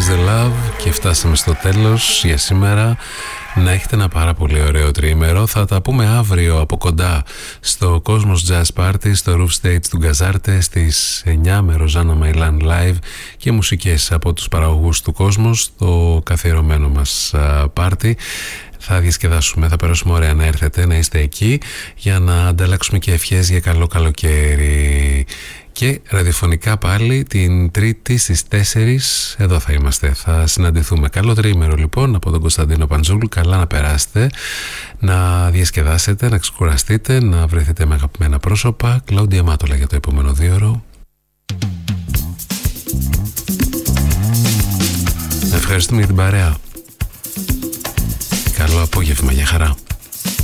is the love και φτάσαμε στο τέλος για σήμερα. Να έχετε ένα πάρα πολύ ωραίο τριήμερο. Θα τα πούμε αύριο από κοντά στο Cosmos Jazz Party στο Roof Stage του Γκαζάρτε στις 9 με Ροζάνα Μαϊλάν live και μουσικές από τους παραγωγούς του Cosmos, το καθιερωμένο μας πάρτι. Θα διασκεδάσουμε, θα περάσουμε ωραία, να έρθετε, να είστε εκεί για να ανταλλάξουμε και ευχές για καλό καλοκαίρι. Και ραδιοφωνικά πάλι την Τρίτη στις 4 εδώ θα είμαστε, θα συναντηθούμε. Καλό τριήμερο λοιπόν από τον Κωνσταντίνο Παντζούλου. Καλά να περάσετε, να διασκεδάσετε, να ξεκουραστείτε, να βρεθείτε με αγαπημένα πρόσωπα. Κλάουντια Μάτολα για το επόμενο 2ωρο. Ευχαριστούμε για την παρέα. Καλό απόγευμα, για χαρά.